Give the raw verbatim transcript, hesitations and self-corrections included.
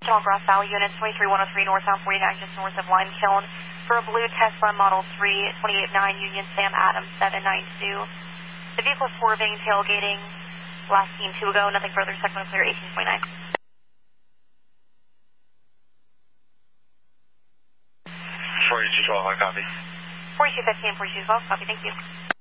General Gross Valley units twenty-three one oh three northbound forty-nine just north of Lime Kiln for a blue Tesla Model three twenty-eight nine Union Sam Adams seven nine two. The vehicle is swerving, tailgating, last seen two ago, nothing further, second one clear eighteen twenty-nine. forty-two twelve, I copy. forty-two fifteen, forty-two twelve, copy, thank you.